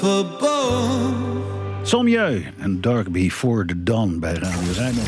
Sommieu en Dark Before the Dawn bij Radio Rijnmond.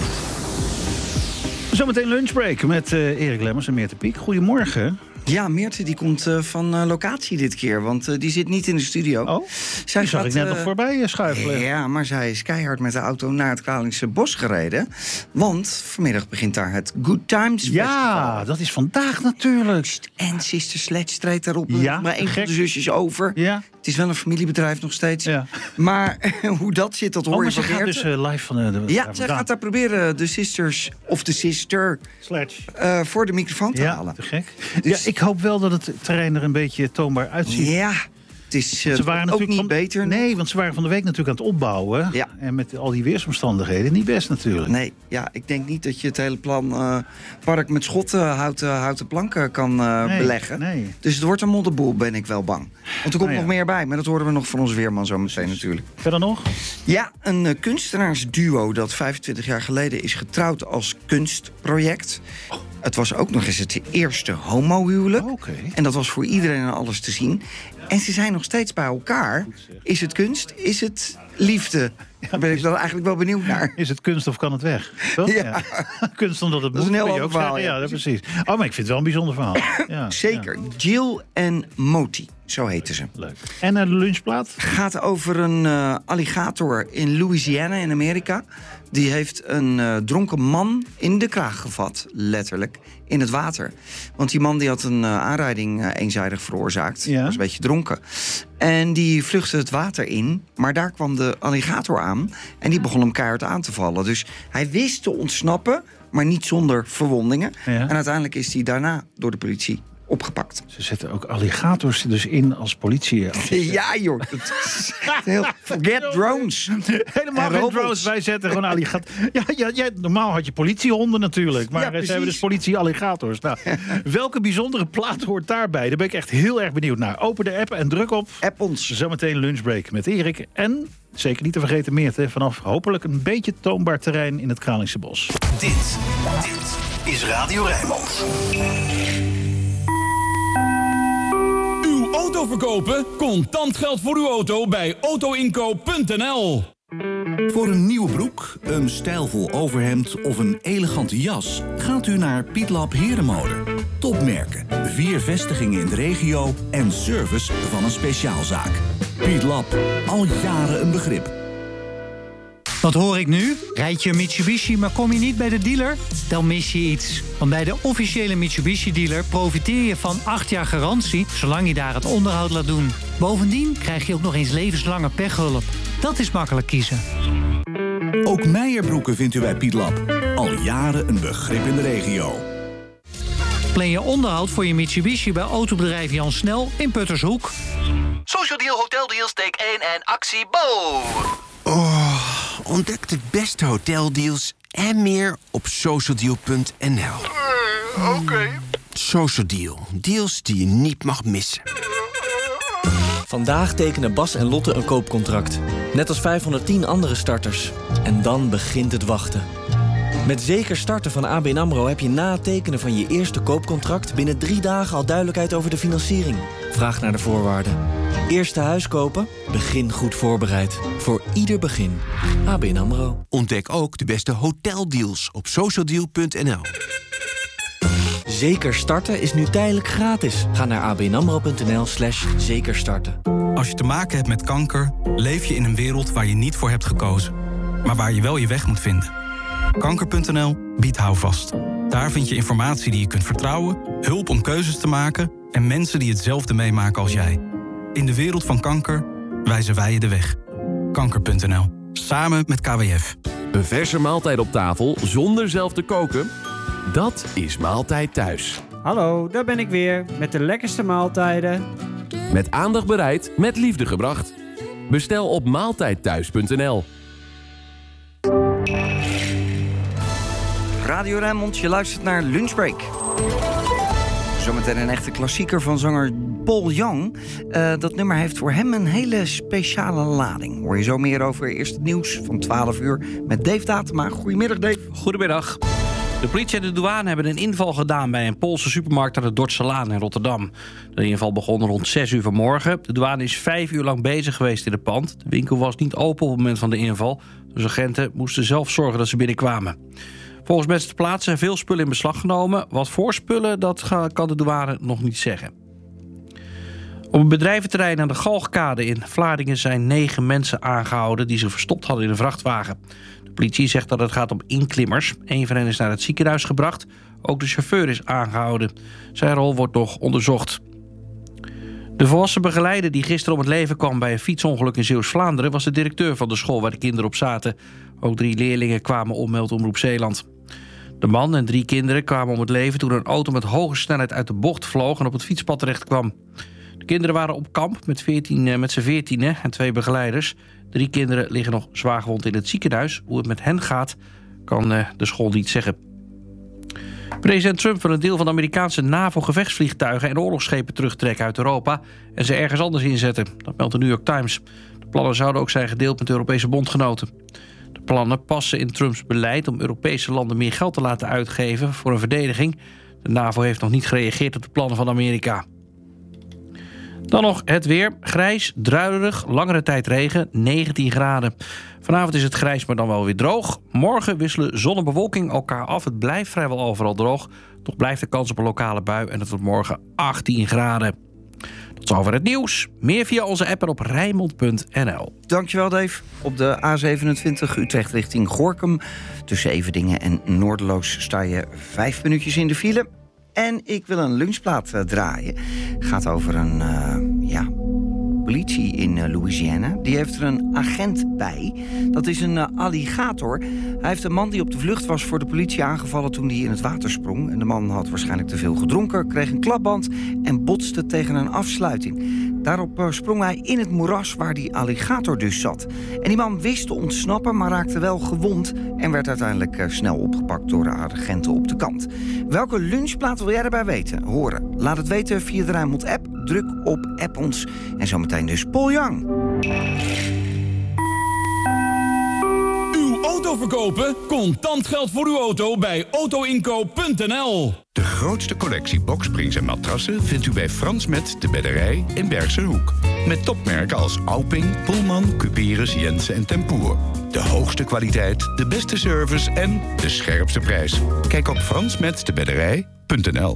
Zometeen lunchbreak met Erik Lemmers en Meerte Piek. Goedemorgen. Ja, Meerte die komt van locatie dit keer, want die zit niet in de studio. Oh, die zag ik net nog voorbij schuifelen. Ja, maar zij is keihard met de auto naar het Kralingse Bos gereden. Want vanmiddag begint daar het Good Times Festival. Ja, dat is vandaag natuurlijk. En Sister Sledge treedt daarop maar een van de zusjes over. Ja. Het is wel een familiebedrijf nog steeds. Ja. Maar hoe dat zit, dat hoor je van Meerte. Ze gaat dus live van de... Ja, zij gaat daar proberen de sisters of de sister Sledge voor de microfoon te halen. Te gek. Dus, ja, ik hoop wel dat het terrein er een beetje toonbaar uitziet. Ja, het is ze waren ook niet beter. Nee, want ze waren van de week natuurlijk aan het opbouwen. Ja. En met al die weersomstandigheden niet best natuurlijk. Nee, ja, ik denk niet dat je het hele plan park met schotten houten planken kan beleggen. Nee. Dus het wordt een modderboel, ben ik wel bang. Want er komt nog meer bij, maar dat horen we nog van onze weerman zo meteen natuurlijk. Verder nog? Ja, een kunstenaarsduo dat 25 jaar geleden is getrouwd als kunstproject. Oh. Het was ook nog eens het eerste homohuwelijk. Okay. En dat was voor iedereen en alles te zien. En ze zijn nog steeds bij elkaar. Is het kunst? Is het liefde? Daar ben ik dan eigenlijk wel benieuwd naar. Is het kunst of kan het weg? Ja. Kunst omdat het moet. Dat is een heel ook verhaal. Ja, precies. Oh, maar ik vind het wel een bijzonder verhaal. Ja, zeker. Ja. Jill en Moti, zo heten ze. Leuk. En de lunchplaat? Gaat over een alligator in Louisiana in Amerika. Die heeft een dronken man in de kraag gevat, letterlijk, in het water. Want die man die had een aanrijding eenzijdig veroorzaakt. Ja. Was een beetje dronken. En die vluchtte het water in, maar daar kwam de alligator aan. En die begon hem keihard aan te vallen. Dus hij wist te ontsnappen, maar niet zonder verwondingen. Ja. En uiteindelijk is hij daarna door de politie opgepakt. Ze zetten ook alligators dus in als politie. Ja, joh. Forget drones. Helemaal geen drones. Wij zetten gewoon alligators. Ja, normaal had je politiehonden natuurlijk. Maar ze hebben dus politie-alligators. Nou, welke bijzondere plaat hoort daarbij? Daar ben ik echt heel erg benieuwd naar. Open de app en druk op. App ons. Zometeen lunchbreak met Erik. En zeker niet te vergeten Meerte. Vanaf hopelijk een beetje toonbaar terrein in het Kralingse Bos. Dit is Radio Rijnmond. Auto verkopen? Contant geld voor uw auto bij autoinkoop.nl. Voor een nieuwe broek, een stijlvol overhemd of een elegante jas gaat u naar Pietlab Herenmode. Topmerken, 4 vestigingen in de regio en service van een speciaalzaak. Pietlab, al jaren een begrip. Wat hoor ik nu? Rijd je een Mitsubishi, maar kom je niet bij de dealer? Dan mis je iets. Want bij de officiële Mitsubishi-dealer profiteer je van 8 jaar garantie, zolang je daar het onderhoud laat doen. Bovendien krijg je ook nog eens levenslange pechhulp. Dat is makkelijk kiezen. Ook Meijerbroeken vindt u bij Pietlab. Al jaren een begrip in de regio. Plan je onderhoud voor je Mitsubishi bij autobedrijf Jan Snel in Puttershoek. Social Deal, Hotel Deal, steek 1 en actie Bo! Ontdek de beste hoteldeals en meer op socialdeal.nl. Oké. Social Deal. Deals die je niet mag missen. Vandaag tekenen Bas en Lotte een koopcontract. Net als 510 andere starters. En dan begint het wachten. Met Zeker Starten van ABN AMRO heb je na het tekenen van je eerste koopcontract binnen 3 dagen al duidelijkheid over de financiering. Vraag naar de voorwaarden. Eerste huis kopen? Begin goed voorbereid. Voor ieder begin. ABN AMRO. Ontdek ook de beste hoteldeals op socialdeal.nl. Zeker Starten is nu tijdelijk gratis. Ga naar abnamro.nl/zekerstarten. Als je te maken hebt met kanker, leef je in een wereld waar je niet voor hebt gekozen. Maar waar je wel je weg moet vinden. Kanker.nl biedt houvast. Daar vind je informatie die je kunt vertrouwen, hulp om keuzes te maken en mensen die hetzelfde meemaken als jij. In de wereld van kanker wijzen wij je de weg. Kanker.nl. Samen met KWF. Een verse maaltijd op tafel zonder zelf te koken? Dat is Maaltijd Thuis. Hallo, daar ben ik weer met de lekkerste maaltijden. Met aandacht bereid, met liefde gebracht. Bestel op maaltijdthuis.nl. Radio Rijnmond, je luistert naar Lunchbreak. Zometeen een echte klassieker van zanger Paul Young. Dat nummer heeft voor hem een hele speciale lading. Hoor je zo meer over. Eerst het nieuws van 12 uur met Dave Datema. Goedemiddag, Dave. Goedemiddag. De politie en de douane hebben een inval gedaan bij een Poolse supermarkt aan de Dordtselaan in Rotterdam. De inval begon rond 6 uur vanmorgen. De douane is 5 uur lang bezig geweest in het pand. De winkel was niet open op het moment van de inval. Dus agenten moesten zelf zorgen dat ze binnenkwamen. Volgens mensen ter plaatse zijn veel spullen in beslag genomen. Wat voor spullen, dat kan de douane nog niet zeggen. Op een bedrijventerrein aan de Galgkade in Vlaardingen zijn 9 mensen aangehouden die zich verstopt hadden in een vrachtwagen. De politie zegt dat het gaat om inklimmers. 1 van hen is naar het ziekenhuis gebracht. Ook de chauffeur is aangehouden. Zijn rol wordt nog onderzocht. De volwassen begeleider die gisteren om het leven kwam bij een fietsongeluk in Zeeuws-Vlaanderen was de directeur van de school waar de kinderen op zaten. Ook 3 leerlingen kwamen om, meldt Omroep Zeeland. De man en 3 kinderen kwamen om het leven toen een auto met hoge snelheid uit de bocht vloog en op het fietspad terecht kwam. De kinderen waren op kamp met z'n 14 en 2 begeleiders. 3 kinderen liggen nog zwaargewond in het ziekenhuis. Hoe het met hen gaat, kan de school niet zeggen. President Trump wil een deel van de Amerikaanse NAVO-gevechtsvliegtuigen en oorlogsschepen terugtrekken uit Europa en ze ergens anders inzetten. Dat meldt de New York Times. De plannen zouden ook zijn gedeeld met de Europese bondgenoten. De plannen passen in Trumps beleid om Europese landen meer geld te laten uitgeven voor een verdediging. De NAVO heeft nog niet gereageerd op de plannen van Amerika. Dan nog het weer. Grijs, druilerig, langere tijd regen, 19 graden. Vanavond is het grijs, maar dan wel weer droog. Morgen wisselen zon en bewolking elkaar af. Het blijft vrijwel overal droog. Toch blijft de kans op een lokale bui en het wordt morgen 18 graden. Tot zover het nieuws. Meer via onze app en op Rijnmond.nl. Dankjewel, Dave. Op de A27 Utrecht richting Gorinchem. Tussen Everdingen en Noorderloos sta je 5 minuutjes in de file. En ik wil een lunchplaat draaien. Het gaat over een politie in Louisiana. Die heeft er een agent bij. Dat is een alligator. Hij heeft een man die op de vlucht was voor de politie aangevallen toen hij in het water sprong. En de man had waarschijnlijk te veel gedronken, kreeg een klapband en botste tegen een afsluiting. Daarop sprong hij in het moeras waar die alligator dus zat. En die man wist te ontsnappen, maar raakte wel gewond en werd uiteindelijk snel opgepakt door de agenten op de kant. Welke lunchplaat wil jij erbij weten? Horen. Laat het weten via de Rijnmond-app. Druk op App ons. En zometeen dus Paul Young. Uw auto verkopen? Contant geld voor uw auto bij autoinkoop.nl. De grootste collectie boksprings en matrassen vindt u bij Frans Met de Bedderij in Bergse Hoek. Met topmerken als Auping, Pullman, Cuperus, Jensen en Tempoer. De hoogste kwaliteit, de beste service en de scherpste prijs. Kijk op fransmetdebedderij.nl.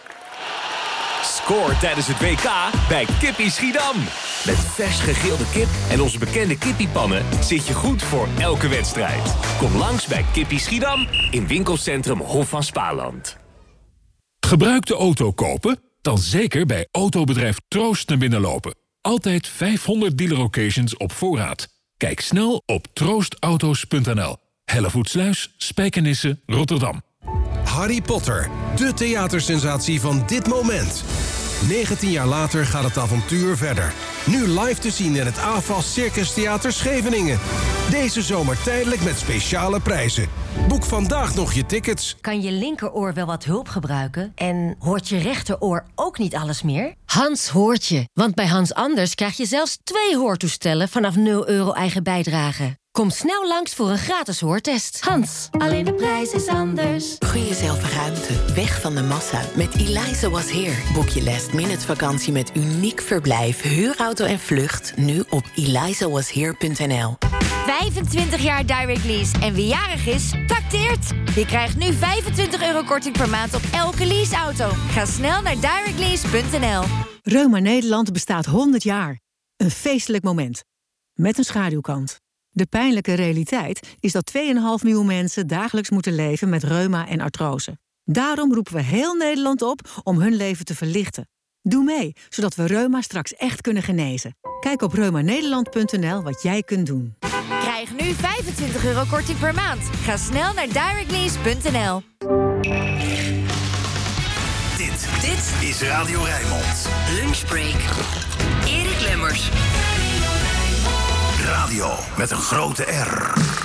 Scoor tijdens het WK bij Kippie Schiedam. Met vers gegrilde kip en onze bekende kippiepannen zit je goed voor elke wedstrijd. Kom langs bij Kippie Schiedam in winkelcentrum Hof van Spaarland. Gebruikte auto kopen? Dan zeker bij autobedrijf Troost naar binnen lopen. Altijd 500 dealer locations op voorraad. Kijk snel op troostauto's.nl. Hellevoetsluis, Spijkenisse, Rotterdam. Harry Potter, de theatersensatie van dit moment. 19 jaar later gaat het avontuur verder. Nu live te zien in het AFAS Circus Theater Scheveningen. Deze zomer tijdelijk met speciale prijzen. Boek vandaag nog je tickets. Kan je linkeroor wel wat hulp gebruiken? En hoort je rechteroor ook niet alles meer? Hans hoort je. Want bij Hans Anders krijg je zelfs 2 hoortoestellen vanaf €0 eigen bijdrage. Kom snel langs voor een gratis hoortest. Hans, alleen de prijs is anders. Gun jezelf ruimte, weg van de massa. Met Eliza Was Here. Boek je last-minute vakantie met uniek verblijf, huurauto en vlucht. Nu op elizawashere.nl. 25 jaar Direct Lease. En wie jarig is, tacteert. Je krijgt nu €25 korting per maand op elke leaseauto. Ga snel naar directlease.nl. Reuma Nederland bestaat 100 jaar. Een feestelijk moment. Met een schaduwkant. De pijnlijke realiteit is dat 2,5 miljoen mensen dagelijks moeten leven met reuma en artrose. Daarom roepen we heel Nederland op om hun leven te verlichten. Doe mee, zodat we reuma straks echt kunnen genezen. Kijk op reumanederland.nl wat jij kunt doen. Krijg nu €25 korting per maand. Ga snel naar directlease.nl. Dit is Radio Rijnmond. Lunchbreak. Erik Lemmers. Radio met een grote R.